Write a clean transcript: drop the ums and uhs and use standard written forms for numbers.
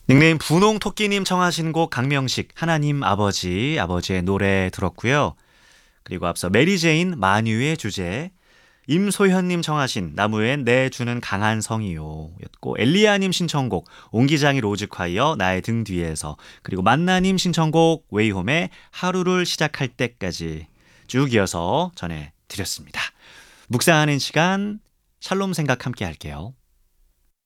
닉네임 분홍토끼님 청하신 곡 강명식 하나님 아버지의 노래 들었고요. 그리고 앞서 메리제인 만유의 주제, 임소현님 청하신 나무엔 내 주는 강한 성이요 였고, 엘리야님 신청곡 옹기장이 로즈콰이어 나의 등 뒤에서, 그리고 만나님 신청곡 웨이홈의 하루를 시작할 때까지 쭉 이어서 전해드렸습니다. 묵상하는 시간 샬롬 생각 함께 할게요.